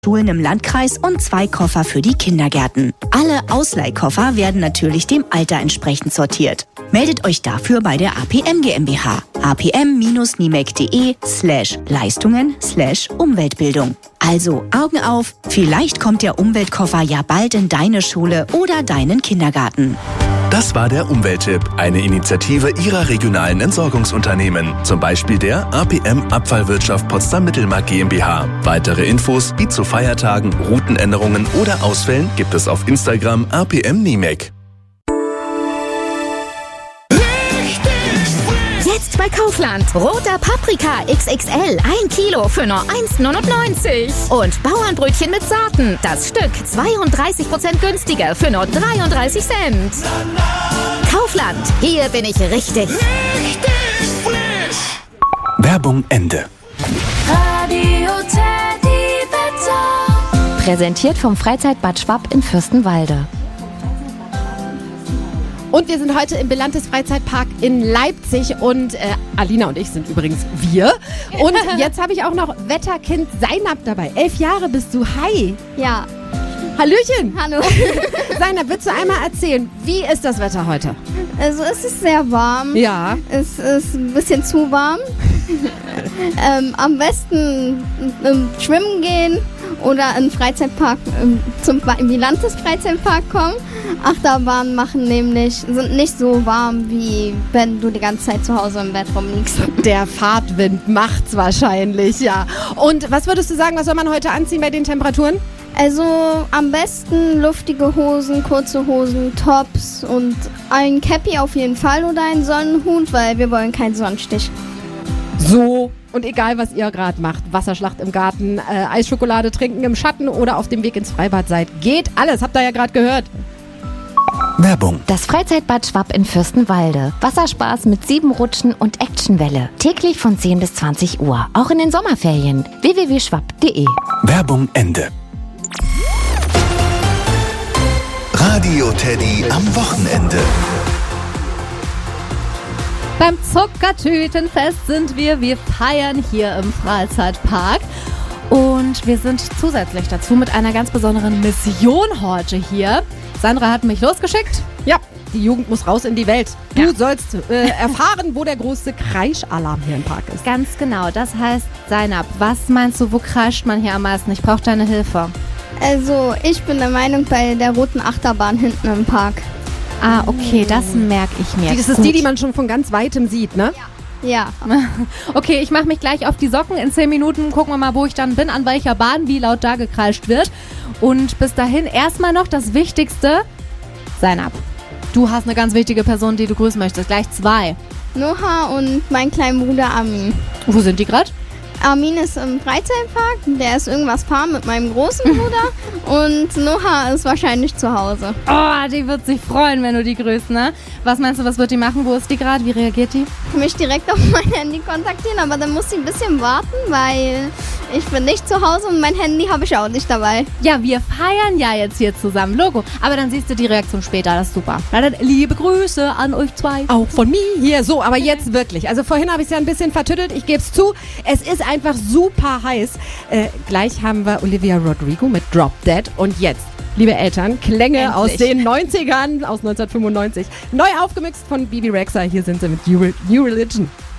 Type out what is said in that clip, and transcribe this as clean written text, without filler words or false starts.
Schulen im Landkreis und 2 Koffer für die Kindergärten. Alle Ausleihkoffer werden natürlich dem Alter entsprechend sortiert. Meldet euch dafür bei der APM GmbH. apm-nimek.de/Leistungen/Umweltbildung. Also Augen auf, vielleicht kommt der Umweltkoffer ja bald in deine Schule oder deinen Kindergarten. Das war der Umwelttipp, eine Initiative Ihrer regionalen Entsorgungsunternehmen, zum Beispiel der APM Abfallwirtschaft Potsdam-Mittelmark GmbH. Weitere Infos wie zu Feiertagen, Routenänderungen oder Ausfällen gibt es auf Instagram APM Nimek. Jetzt bei Kaufland. Roter Paprika XXL, 1 Kilo für nur 1,99. Und Bauernbrötchen mit Saaten. Das Stück 32% günstiger für nur 33 Cent. Kaufland, hier bin ich richtig. Richtig frisch. Werbung Ende. Radio Teddy Wetter. Präsentiert vom Freizeitbad Schwapp in Fürstenwalde. Und wir sind heute im Belantes Freizeitpark in Leipzig und Alina und ich sind übrigens wir. Und jetzt habe ich auch noch Wetterkind Seinab dabei. 11 Jahre bist du. Hi. Ja. Hallöchen. Hallo. Seinab, willst du einmal erzählen, wie ist das Wetter heute? Also es ist sehr warm. Ja. Es ist ein bisschen zu warm. Am besten schwimmen gehen oder in den Freizeitpark, zum Bilantes Freizeitpark kommen. Achterbahnen sind nicht so warm, wie wenn du die ganze Zeit zu Hause im Bett rumliegst. Der Fahrtwind macht's wahrscheinlich, ja. Und was würdest du sagen, was soll man heute anziehen bei den Temperaturen? Also am besten luftige Hosen, kurze Hosen, Tops und ein Cappy auf jeden Fall oder einen Sonnenhut, weil wir wollen keinen Sonnenstich. So. Und egal, was ihr gerade macht, Wasserschlacht im Garten, Eisschokolade trinken im Schatten oder auf dem Weg ins Freibad seid, geht alles, habt ihr ja gerade gehört. Werbung. Das Freizeitbad Schwapp in Fürstenwalde. Wasserspaß mit 7 Rutschen und Actionwelle. Täglich von 10 bis 20 Uhr. Auch in den Sommerferien. www.schwapp.de. Werbung Ende. Radio Teddy am Wochenende. Beim Zuckertütenfest sind wir. Wir feiern hier im Freizeitpark. Und wir sind zusätzlich dazu mit einer ganz besonderen Mission heute hier. Sandra hat mich losgeschickt. Ja, die Jugend muss raus in die Welt. Du sollst erfahren, wo der größte Kreischalarm hier im Park ist. Ganz genau. Das heißt, Seinab, was meinst du, wo kreischt man hier am meisten? Ich brauche deine Hilfe. Also ich bin der Meinung, bei der roten Achterbahn hinten im Park. Ah, okay, das merke ich mir. Das ist die man schon von ganz Weitem sieht, ne? Ja. Okay, ich mache mich gleich auf die Socken. In 10 Minuten gucken wir mal, wo ich dann bin, an welcher Bahn, wie laut da gekreischt wird. Und bis dahin erstmal noch das Wichtigste. Seinab, du hast eine ganz wichtige Person, die du grüßen möchtest. Gleich 2. Noah und mein kleiner Bruder Armin. Wo sind die gerade? Armin ist im Freizeitpark, der ist irgendwas fahren mit meinem großen Bruder und Noah ist wahrscheinlich zu Hause. Oh, die wird sich freuen, wenn du die grüßt, ne? Was meinst du, was wird die machen? Wo ist die gerade? Wie reagiert die? Mich direkt auf mein Handy kontaktieren, aber dann muss sie ein bisschen warten, weil ich bin nicht zu Hause und mein Handy habe ich auch nicht dabei. Ja, wir feiern ja jetzt hier zusammen, Logo. Aber dann siehst du die Reaktion später, das ist super. Na dann, liebe Grüße an euch 2. Auch von mir hier. So, aber jetzt wirklich. Also vorhin habe ich es ja ein bisschen vertüttelt, ich gebe es zu. Es ist einfach super heiß. Gleich haben wir Olivia Rodrigo mit Drop Dead. Und jetzt, liebe Eltern, Klänge Endlich. aus den 90ern, aus 1995. Neu aufgemixt von Bibi Rexha. Hier sind sie mit New Religion.